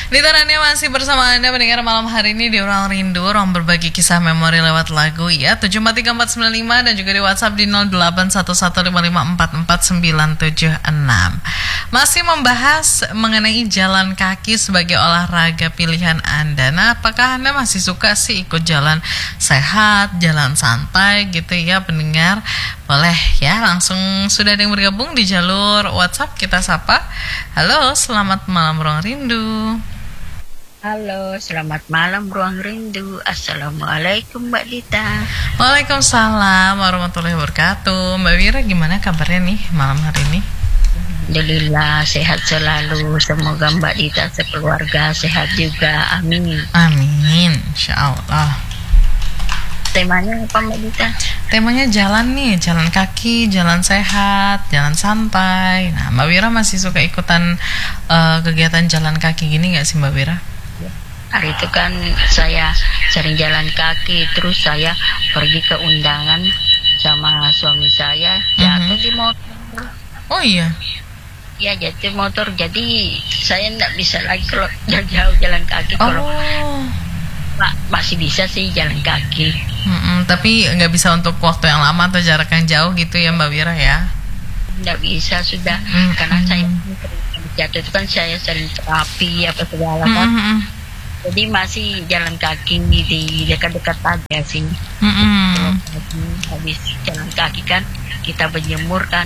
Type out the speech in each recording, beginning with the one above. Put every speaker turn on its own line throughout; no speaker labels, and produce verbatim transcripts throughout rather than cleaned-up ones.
Ditarannya masih bersama Anda mendengar malam hari ini di Ruang Rindu, ruang berbagi kisah memori lewat lagu ya. tujuh empat tiga empat sembilan lima dan juga di WhatsApp di nol delapan satu satu lima lima empat empat sembilan tujuh enam. Masih membahas mengenai jalan kaki sebagai olahraga pilihan Anda. Nah, apakah Anda masih suka sih ikut jalan sehat, jalan santai gitu ya pendengar? Boleh ya, langsung sudah ada yang bergabung di jalur WhatsApp, kita sapa. Halo, selamat malam Ruang Rindu.
Halo, selamat malam Ruang Rindu. Assalamualaikum Mbak Dita.
Waalaikumsalam warahmatullahi wabarakatuh. Mbak Wira, gimana kabarnya nih malam hari ini?
Alhamdulillah sehat selalu. Semoga Mbak Dita sekeluarga sehat juga. Amin.
Amin, insya Allah.
Temanya apa Mbak Dita?
Temanya jalan nih, jalan kaki, jalan sehat, jalan santai. Nah, Mbak Wira masih suka ikutan uh, kegiatan jalan kaki gini nggak sih Mbak Wira?
Hari itu kan saya sering jalan kaki, terus saya pergi ke undangan sama suami saya, jatuh mm-hmm. di motor.
Oh iya?
Ya jatuh motor, jadi saya nggak bisa lagi kalau jauh jalan kaki.
Oh.
Kalau Pak, masih bisa sih jalan kaki.
Mm-mm, tapi nggak bisa untuk waktu yang lama atau jarak yang jauh gitu ya Mbak Wira ya?
Nggak bisa sudah, mm-hmm. karena saya jatuh itu kan saya sering terapi apa segala kan. Mm-hmm. Jadi masih jalan kaki di dekat-dekat aja sih.
Mm-hmm.
Habis jalan kaki kan kita berjemur kan.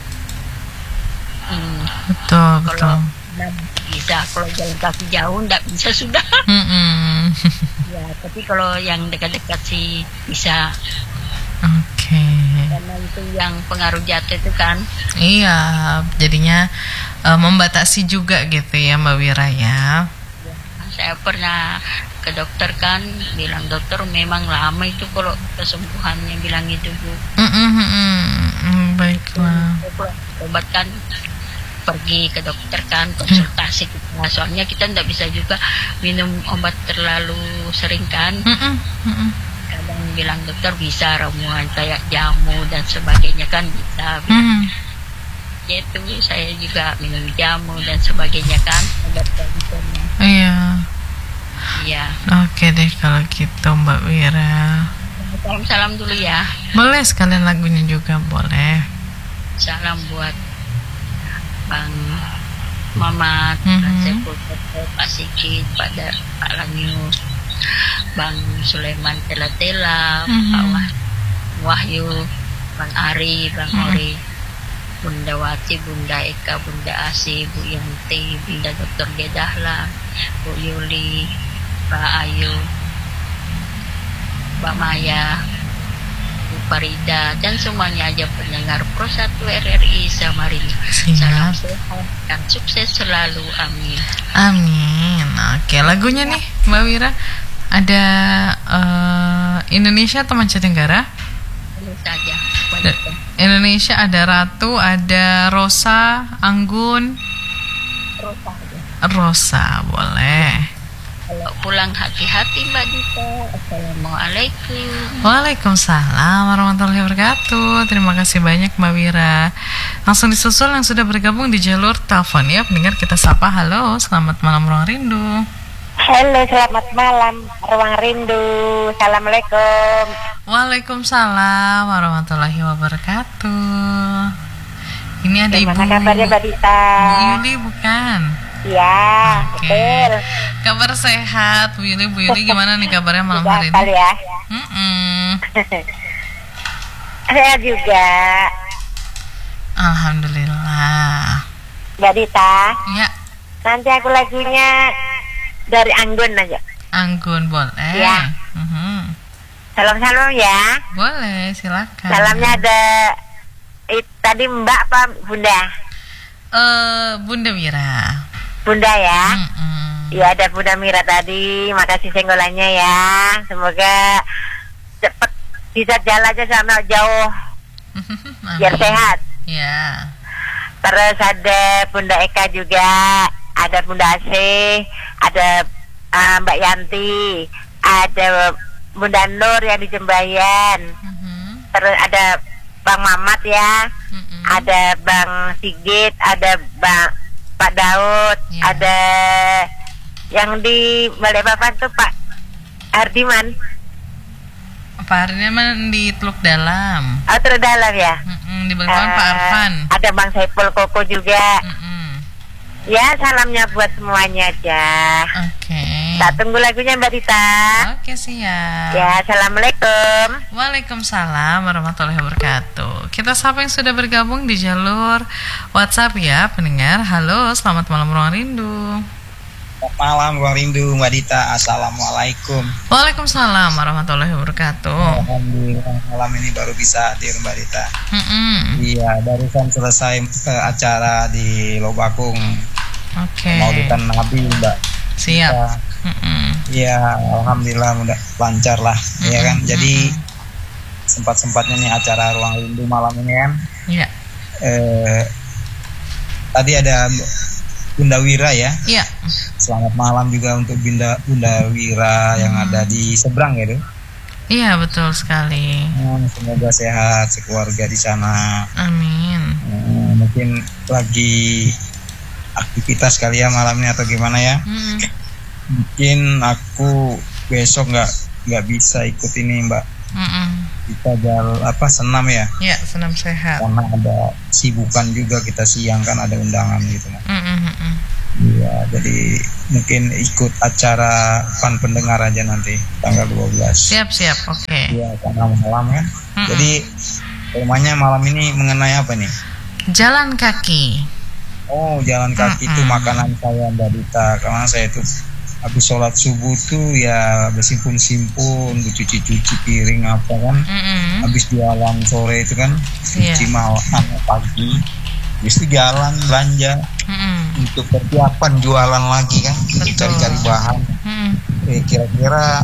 Hmm.
Betul, betul.
Nggak bisa, kalau jalan kaki jauh nggak bisa sudah.
Mm-mm.
Ya, tapi kalau yang dekat-dekat sih bisa.
Oke. Okay.
Karena itu yang pengaruh jatuh itu kan.
Iya, jadinya uh, membatasi juga gitu ya Mbak Wira ya.
Ya, saya pernah ke dokter kan, bilang dokter memang lama itu kalau kesembuhannya, bilang itu Bu.
Mm-mm. Baiklah.
Obat kan pergi ke dokter kan, konsultasi kita. Soalnya kita tidak bisa juga minum obat terlalu sering kan.
Mm-mm. Mm-mm.
Kadang bilang dokter bisa ramuan kayak jamu dan sebagainya kan bisa.
Mm.
Itu saya juga minum jamu dan sebagainya kan, obat tradisional.
Iya.
Iya.
Oke deh kalau gitu Mbak Wira.
Salam-salam dulu ya.
Boleh sekalian lagunya juga boleh.
Salam buat Bang Mamat,
mm-hmm.
Bang Sepul, Pak Sikit, Pak, da, Pak Lanyus, Bang Sulaiman Tela-Tela, mm-hmm. Pak Wah, Wahyu, Bang Ari, Bang mm-hmm. Ori, Bunda Wati, Bunda Eka, Bunda Asi, Bu Yanti, Bunda Dokter Gedahla, Bu Yuli, Pak Ayu, Pak Maya, Bu Farida, dan semuanya aja pendengar Pro satu R R I Samarinda. Salam sehat dan sukses selalu, amin.
Amin. Oke, lagunya nih Mbak Wira ada uh, Indonesia atau mancanegara?
Ini saja.
Indonesia ada Ratu, ada Rosa, Anggun.
Rosa aja.
Rosa, boleh.
Kalau pulang hati-hati Mbak Dita. Assalamualaikum.
Waalaikumsalam warahmatullahi wabarakatuh. Terima kasih banyak Mbak Wira. Langsung disusul yang sudah bergabung di jalur telepon ya. Pendengar kita sapa. Halo, selamat malam Ruang Rindu.
Halo, selamat malam Ruang Rindu. Assalamualaikum.
Waalaikumsalam warahmatullahi wabarakatuh. Ini ada Ibu.
Gimana kabarnya Mbak Dita?
Bu Yuli bukan?
Ya,
okay.
Betul.
Kabar sehat, Bu Yuli. Bu Yuli gimana nih kabarnya malam hari ini?
Ya. Sehat juga.
Alhamdulillah.
Mbak Dita.
Ya.
Nanti aku lagunya dari Anggun aja.
Anggun boleh.
Ya.
Uh-huh.
Salam-salam ya.
Boleh, silakan.
Salamnya ada eh, tadi Mbak apa Bunda?
Eh, uh, Bunda Wira.
Bunda ya.
Mm-mm.
Ya ada Bunda Mira tadi. Makasih senggolannya ya. Semoga cepat bisa jalannya sama jauh. Biar sehat.
Ya.
Terus ada Bunda Eka juga, ada Bunda Asih, ada uh, Mbak Yanti, ada Bunda Nur yang di Jembayan. Mm-hmm. Terus ada Bang Mamat ya. Mm-hmm. Ada Bang Sigit, ada Bang Pak Daud, yeah. Ada yang di Balikpapan tuh Pak Hardiman.
Pak Hardiman di Teluk Dalam.
Oh, Teluk Dalam ya.
Mm-mm, di Balikpapan uh, Pak Arfan.
Ada Bang Saiful Koko juga.
Mm-mm.
Ya, salamnya buat semuanya aja.
Oke. Okay.
Tak tunggu lagunya Mbak Dita.
Oke, okay, siap.
Ya, assalamualaikum.
Waalaikumsalam warahmatullahi wabarakatuh. Kita sapa yang sudah bergabung di jalur WhatsApp ya, pendengar. Halo, selamat malam Ruang Rindu.
Selamat malam Ruang Rindu, Mbak Dita. Assalamualaikum.
Waalaikumsalam warahmatullahi wabarakatuh.
Alhamdulillah, malam ini baru bisa hadir Mbak Dita.
Mm-mm.
Iya, barusan selesai uh, acara di Lobakung.
Oke. Okay.
Maulidan Nabi, Mbak.
Siap.
Iya, alhamdulillah mudah lancar lah, mm-mm. ya kan. Jadi mm-mm. sempat-sempatnya nih acara Ruang Rindu malam ini kan.
Iya.
Eh, tadi ada Bunda Wira ya.
Iya.
Selamat malam juga untuk Bunda Bunda Wira hmm. yang ada di seberang ya, tuh.
Iya, betul sekali.
Hmm, semoga sehat sekeluarga di sana.
Amin.
Hmm, mungkin lagi aktivitas kali ya malam ini atau gimana ya? Hmm. Mungkin aku besok nggak nggak bisa ikut ini, Mbak. Hmm. Kita jalan apa senam ya?
Iya, senam sehat.
Karena ada sibukan juga kita siang kan ada undangan gitu. Iya, jadi mungkin ikut acara Fun Pendengar aja nanti tanggal dua belas.
Siap, siap, oke. Okay.
Iya, karena malam kan. Mm-mm. Jadi temanya malam ini mengenai apa nih?
Jalan kaki.
Oh, jalan kaki itu makanan saya Mbak Dita. Karena saya itu habis sholat subuh tuh ya bersimpun-simpun, bercuci-cuci piring apa kan. Mm-mm. Habis jualan sore itu kan, cuci yeah. malam pagi. Habis itu jalan belanja. Mm-mm. Untuk persiapan jualan lagi kan. Cari-cari bahan. Mm-mm. Eh, kira-kira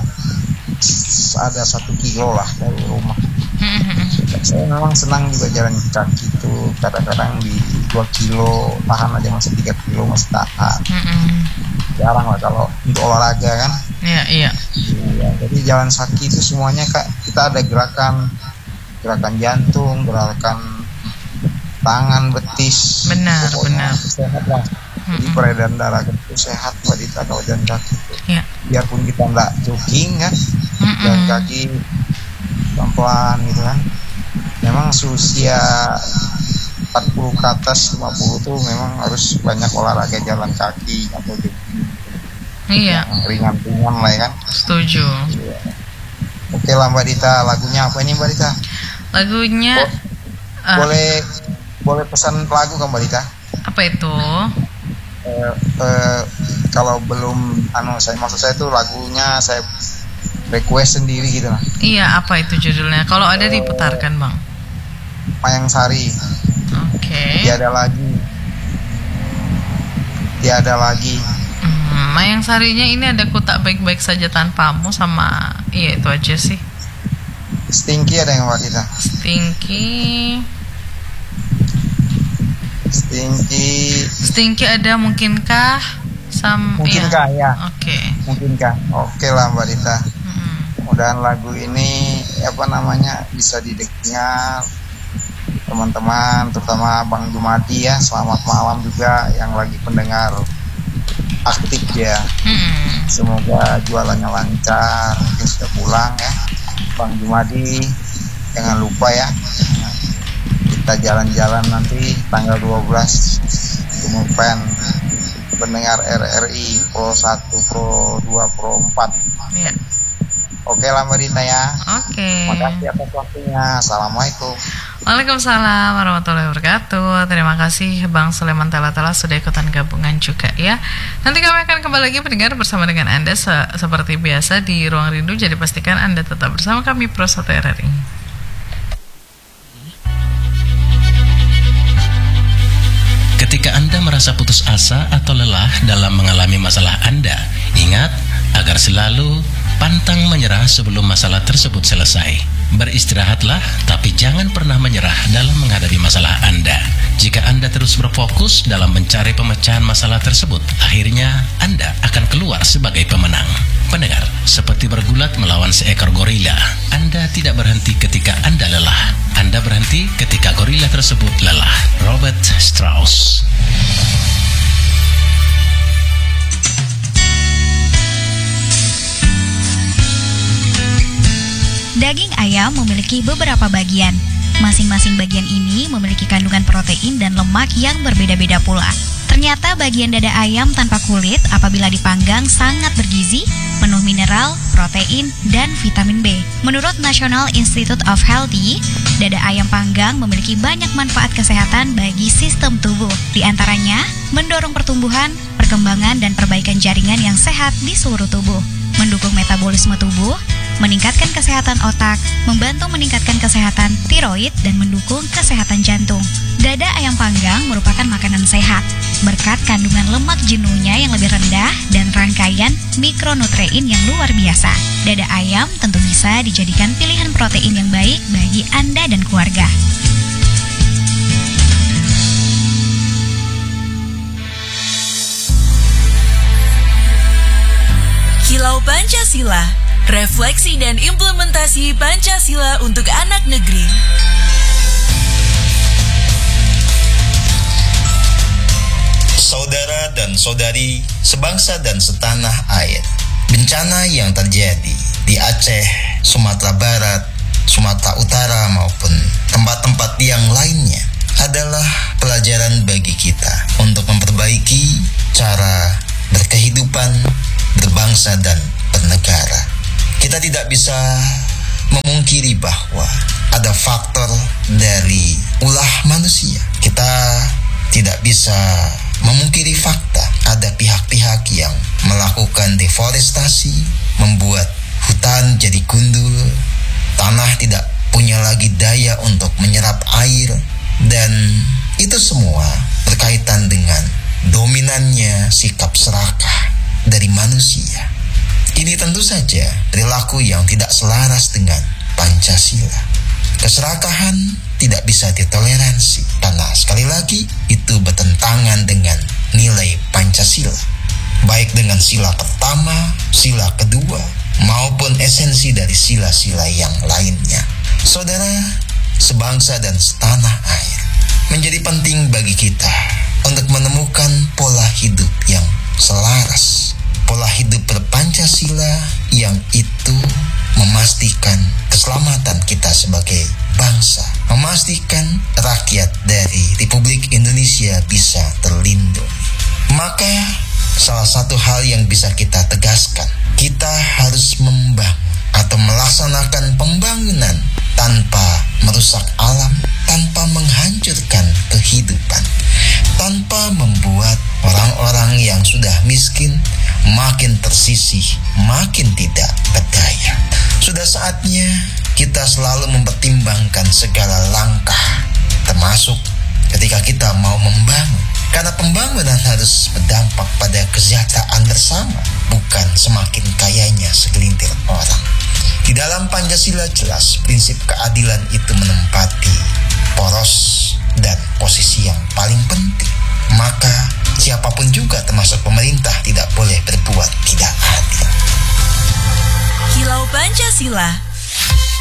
ada satu kilo lah dari rumah. Mm-hmm. Saya memang senang juga jalan kaki itu. Kadang-kadang di dua kilo tahan aja, masih tiga kilo masih tahan. Mm-hmm. Jarang lah kalau untuk olahraga kan.
Iya, iya.
Iya, jadi jalan kaki itu semuanya Kak, kita ada gerakan gerakan jantung, gerakan tangan, betis.
Benar, benar.
Sehat lah. Mm-hmm. Jadi peredaran darah itu sehat Mbak Dita kalau jalan kaki itu.
Iya.
Biarpun kita enggak jogging kan, mm-hmm. jalan kaki pelan-pelan gitu kan. Memang usia empat puluh ke atas, lima puluh tuh memang harus banyak olahraga jalan kaki atau jogging.
Iya.
Ringan-ringan lah ya kan.
Setuju.
Iya. Oke lah Mbak Dita, lagunya apa ini Mbak Dita?
Lagunya
Bo- uh, boleh boleh pesan lagu kan Mbak Dita?
Apa itu?
Uh, uh, kalau belum anu saya maksud saya tuh lagunya saya request sendiri gitu lah.
Iya, apa itu judulnya? Kalau ada diputarkan Bang.
Mayang Sari.
Oke. Okay.
Tiada lagi. Tiada lagi.
Hmm, Mayang Sarinya ini ada Ku Tak Baik-Baik Saja Tanpamu sama iya itu aja sih.
Stinky ada yang Mbak Dita?
Stinky.
Stinky.
Stinky ada Mungkinkah? Sam,
Mungkinkah ya?
ya. Oke. Okay.
Mungkinkah? Oke lah Mbak Dita. Hmm. Mudah-mudahan lagu ini apa namanya bisa didengar teman-teman, terutama Bang Jumadi ya. Selamat malam juga yang lagi pendengar aktif ya. Hmm. Semoga jualannya lancar. Mungkin sudah pulang ya, Bang Jumadi. Jangan lupa ya, kita jalan-jalan nanti tanggal dua belas Tumpen pendengar R R I Pro satu, Pro dua, Pro empat.
Iya.
Oke lah Mbak Dita ya.
Oke.
Terima kasih atas waktunya. Assalamualaikum.
Waalaikumsalam warahmatullahi wabarakatuh. Terima kasih Bang Sulaiman Tela-Tela sudah ikutan gabungan juga ya. Nanti kami akan kembali lagi pendengar bersama dengan Anda se- seperti biasa di Ruang Rindu. Jadi pastikan Anda tetap bersama kami Pro satu R R I.
Ketika Anda merasa putus asa atau lelah dalam mengalami masalah Anda, ingat agar selalu pantang menyerah sebelum masalah tersebut selesai. Beristirahatlah, tapi jangan pernah menyerah dalam menghadapi masalah Anda. Jika Anda terus berfokus dalam mencari pemecahan masalah tersebut, akhirnya Anda akan keluar sebagai pemenang. Pendengar, seperti bergulat melawan seekor gorila, Anda tidak berhenti ketika Anda lelah. Anda berhenti ketika gorila tersebut lelah. Robert Strauss.
Daging ayam memiliki beberapa bagian. Masing-masing bagian ini memiliki kandungan protein dan lemak yang berbeda-beda pula. Ternyata bagian dada ayam tanpa kulit apabila dipanggang sangat bergizi, penuh mineral, protein, dan vitamin B. Menurut National Institute of Healthy, dada ayam panggang memiliki banyak manfaat kesehatan bagi sistem tubuh. Di antaranya, mendorong pertumbuhan, perkembangan, dan perbaikan jaringan yang sehat di seluruh tubuh, mendukung metabolisme tubuh, meningkatkan kesehatan otak, membantu meningkatkan kesehatan tiroid, dan mendukung kesehatan jantung. Dada ayam panggang merupakan makanan sehat, berkat kandungan lemak jenuhnya yang lebih rendah dan rangkaian mikronutrien yang luar biasa. Dada ayam tentu bisa dijadikan pilihan protein yang baik bagi Anda dan keluarga.
Kilau Pancasila, refleksi dan implementasi Pancasila untuk anak negeri.
Saudara dan saudari sebangsa dan setanah air, bencana yang terjadi di Aceh, Sumatera Barat, Sumatera Utara maupun tempat-tempat yang lainnya adalah pelajaran bagi kita untuk memperbaiki cara berkehidupan, berbangsa dan bernegara. Kita tidak bisa memungkiri bahwa ada faktor dari ulah manusia. Kita tidak bisa memungkiri fakta ada pihak-pihak yang melakukan deforestasi, membuat hutan jadi gundul, tanah tidak punya lagi daya untuk menyerap air, dan itu semua berkaitan dengan dominannya sikap serakah dari manusia. Ini tentu saja perilaku yang tidak selaras dengan Pancasila. Keserakahan tidak bisa ditoleransi karena sekali lagi itu bertentangan dengan nilai Pancasila, baik dengan sila pertama, sila kedua, maupun esensi dari sila-sila yang lainnya. Saudara, sebangsa dan setanah air, menjadi penting bagi kita untuk menemukan pola hidup yang selaras, pola hidup berpancasila yang itu memastikan keselamatan kita sebagai bangsa, memastikan rakyat dari Republik Indonesia bisa terlindungi. Maka salah satu hal yang bisa kita tegaskan, kita harus membangun atau melaksanakan pembangunan tanpa merusak alam, tanpa menghancurkan kehidupan, tanpa membuat orang-orang yang sudah miskin makin tersisih, makin tidak berdaya. Sudah saatnya kita selalu mempertimbangkan segala langkah, termasuk ketika kita mau membangun. Karena pembangunan harus berdampak pada kesejahteraan bersama, bukan semakin kayanya segelintir orang. Di dalam Pancasila jelas prinsip keadilan itu menempati poros dan posisi yang paling penting. Maka siapapun juga termasuk pemerintah tidak boleh berbuat tidak adil.
Kilau Pancasila,